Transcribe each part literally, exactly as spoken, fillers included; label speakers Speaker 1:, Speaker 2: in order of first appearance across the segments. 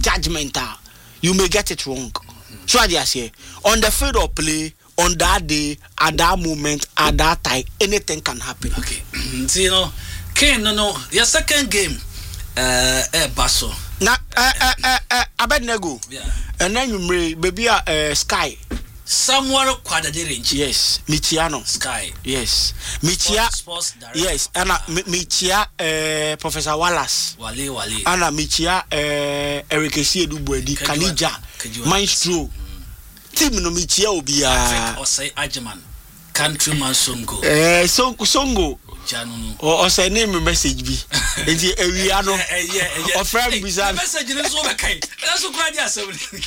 Speaker 1: judgment, you may get it wrong. Mm-hmm. So I just say on the field of play, on that day, at that moment, at that time, anything can happen.
Speaker 2: Okay. So, you know, Ken, no, no, your second game, uh, uh Basso.
Speaker 1: Na, uh, uh, uh, uh, Abednego.
Speaker 2: Yeah.
Speaker 1: And then you may, baby, uh, Sky.
Speaker 2: Somewhere quadrilateral.
Speaker 1: Yes, Michiano.
Speaker 2: Sky.
Speaker 1: Yes, Michia.
Speaker 2: Sports, sports
Speaker 1: yes, and uh, Michia, uh, Professor Wallace.
Speaker 2: Wale, Wale.
Speaker 1: And uh, Michia, uh, Eric Esiedu Bwedi, Kanija, Maestro. Team no Michia Obia.
Speaker 2: Or say Ajaman, Countryman Songo.
Speaker 1: Eh, Songo, Songo. Or say name a message be. And the Ariano. Or friend bizarre.
Speaker 2: Message is overkind. That's what I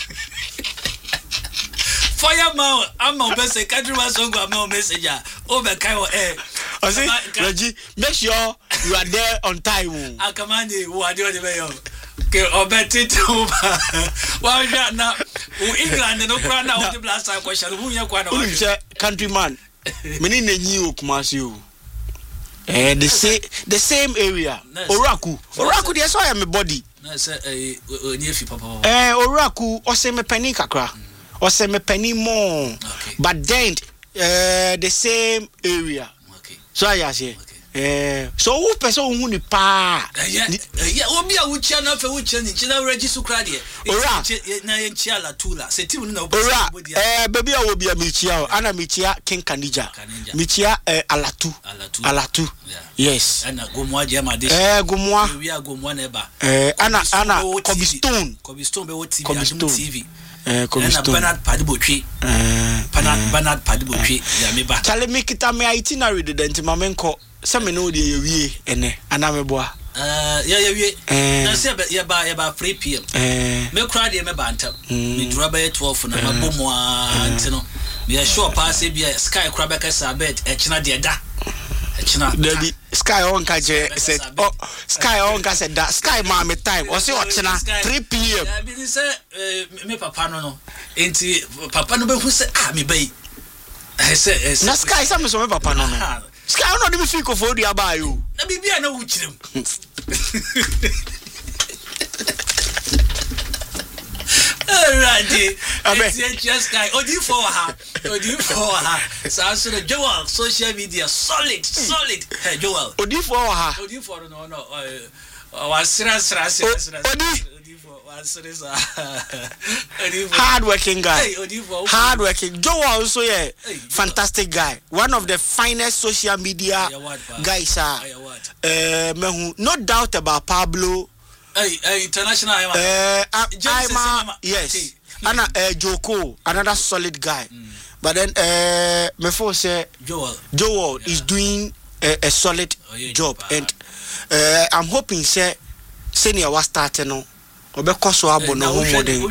Speaker 2: Fireman, I'm a message. Countryman Songo, I'm a messenger. Overkind or air. I say, Reggie, make sure you are there on time. I command you who are doing the mayor. Okay, or better to why not now? England and Ukraine now the last time question. Who you quite a
Speaker 1: countryman? Many new Kumasio. Eh, the same the same area. Oraku. Oraku, that's why I'm a body. Eh, Oraku, or say me penny kakra. Or say me penny more. But then uh, the same area. Okay. So I say. Eh, so who person who ni pa?
Speaker 2: Yeah, yeah. Obi a wuchi na fe wuchi ni china register krade.
Speaker 1: Ora
Speaker 2: na yen chia la tula. Se ti na obi.
Speaker 1: Ora eh baby a obi a michia ana michia King Kanija. Michia eh alatu. Alatu. Alatu. Yes.
Speaker 2: Ana gomwa je ma de.
Speaker 1: Eh gomwa.
Speaker 2: We a gomwa na ba.
Speaker 1: Eh ana ana Cobblestone.
Speaker 2: Cobblestone be what T V.
Speaker 1: Cobblestone
Speaker 2: T V.
Speaker 1: Eh Cobblestone.
Speaker 2: Bernard Padibotwi. Eh Bernard Bernard Padibotwi ya me ba.
Speaker 1: Chale me kita me itinerary de denti mamenko. Some know the year ene anameboa.
Speaker 2: Uh, yeah, yeah, yeah. Na say ya ba ya ba three p m.
Speaker 1: Eh.
Speaker 2: Me crowd me banta. Me draba at twelve na mabomo antino. Me sure pass e bia Sky crowd be kasa bet e china de da. E china.
Speaker 1: Debi Sky on ka je said oh Sky on ka said that Sky ma me time. O say o china three p m.
Speaker 2: Yeah, be say me papa no no. Enti papa no be hu say ah me bay. I say
Speaker 1: na Sky say me so me papa no no. Sky no dey feel for the abayo.
Speaker 2: Na bibia na wuchirem. Alright. It's just Sky. Odi for her. Odi for her. So so the Joel social media solid, solid. Hey Joel.
Speaker 1: Odi for her.
Speaker 2: Odi for no no. Uh was sra sra sra sra.
Speaker 1: Odi hard working guy. Hard working. Joe also yeah, fantastic guy. One of the finest social media guys are. Uh, no doubt about Pablo.
Speaker 2: Hey, international.
Speaker 1: Uh, I'm yes. Anna uh, Joko, another solid guy. But then uh, before say Joel, Joel is doing a, a solid job, and uh, I'm hoping say senior was starting on. Obekoso abo no ho modern.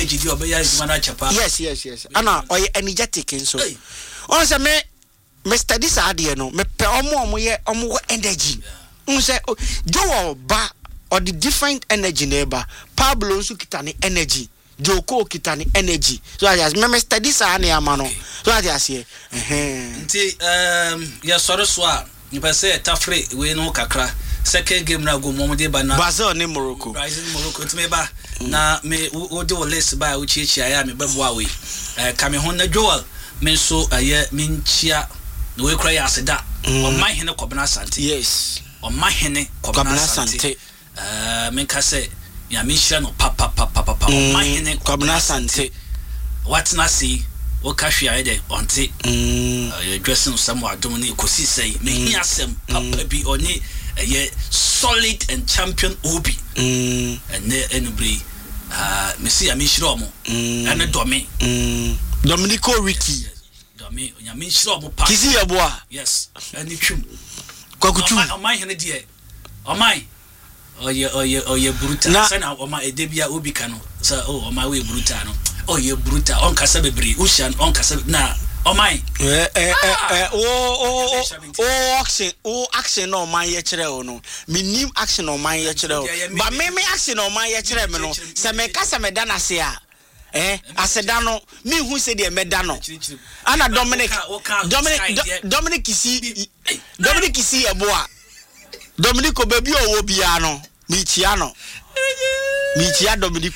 Speaker 1: Yes, yes, yes. Ana oye energetic nso. On say me me study sa ade no me pe omo omo ye omo energy. Un say Joe ba or the different energy neighbor. Pablo nso kita ni energy. Joko kita ni energy. So I just me me study sa ane ama no. So I just say eh.
Speaker 2: Nti um ya soro so a ni pe say tafre we no kakra. Second game na go momode ba na
Speaker 1: Brazil ni Morocco.
Speaker 2: Brazil Morocco ntime ba na me wo de wo list ba wo chichi aya me bebo awe. Eh ka me ho na Joel me so aye me nchia no we kra ya aseda. O man hene Kobna Asante.
Speaker 1: Yes.
Speaker 2: O man hene Kobna Asante. Eh me ka say ya me hira no papa papa papa o man hene
Speaker 1: Kobna Asante.
Speaker 2: What na see wo ka hwe aye de onte.
Speaker 1: Mm.
Speaker 2: Eh dressing some adom ni kosi say me hia asem papa bi oni a solid and champion Obi.
Speaker 1: Mm.
Speaker 2: And ne anybody uh Messi Amishromo and a Domi.
Speaker 1: Dominico Ricky.
Speaker 2: Domi, Yamishromo.
Speaker 1: Kisi Yaboa.
Speaker 2: Yes, and it's true.
Speaker 1: Kwakutu.
Speaker 2: On my hand, dear. On my oh, yeah, oh, yeah, oh, yeah, brutal. Send out on my Debia Obi Cano. So, oh, on my way, Brutano. Oh, yeah, brutal. On Casabri, Ocean, on Casab. Now, oh, my.
Speaker 1: Eh, eh, eh, oh, oh, oh, action, oh, action on my yetchero, no. Me new action on my yetchero. But me, me action on my yetchero, no. Sameka Samedana sea. Eh, Asedano, me who said the Medano. Anna Dominic, Dominic, Dominic, see, Dominic, see a boa. Dominico Baby or Wobiano, Michiano. Michia Dominico.